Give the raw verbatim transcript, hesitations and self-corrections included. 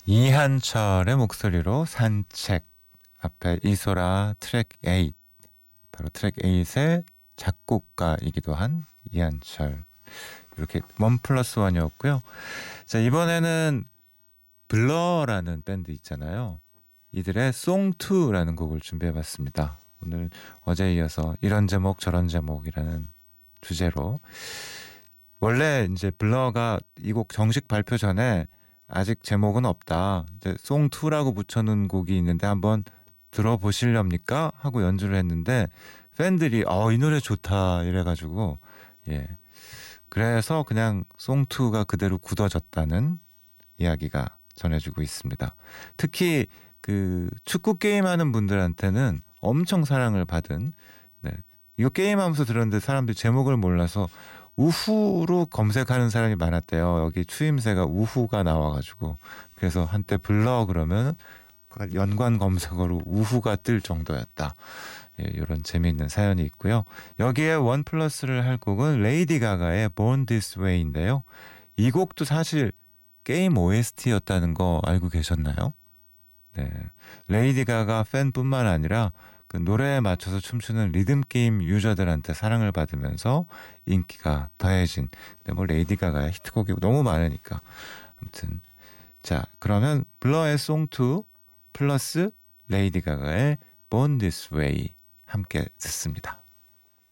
이한철의 목소리로 산책, 앞에 이소라 트랙 팔, 바로 트랙 팔의 작곡가이기도 한 이한철, 이렇게 원 플러스 원이었고요. 자, 이번에는 블러라는 밴드 있잖아요. 이들의 송이라는 곡을 준비해봤습니다. 오늘 어제에 이어서 이런 제목 저런 제목이라는 주제로, 원래 이제 블러가 이 곡 정식 발표 전에 아직 제목은 없다, 이제 송이라고 붙여놓은 곡이 있는데 한번 들어보시렵니까? 하고 연주를 했는데 팬들이 어, 이 노래 좋다 이래가지고, 예, 그래서 그냥 송이가 그대로 굳어졌다는 이야기가 전해지고 있습니다. 특히 그 축구 게임하는 분들한테는 엄청 사랑을 받은, 네, 이거 게임하면서 들었는데 사람들이 제목을 몰라서 우후로 검색하는 사람이 많았대요. 여기 추임새가 우후가 나와가지고, 그래서 한때 블러 그러면 연관 검색어로 우후가 뜰 정도였다. 예, 이런 재미있는 사연이 있고요. 여기에 원 플러스를 할 곡은 레이디 가가의 Born This Way인데요. 이 곡도 사실 게임 오에스티였다는 거 알고 계셨나요? 네, 레이디 가가 팬뿐만 아니라 그 노래에 맞춰서 춤추는 리듬 게임 유저들한테 사랑을 받으면서 인기가 더해진. 근데 뭐 레이디 가가의 히트곡이 너무 많으니까. 아무튼 자, 그러면 블러의 송이 플러스 레이디 가가의 Born This Way 함께 듣습니다.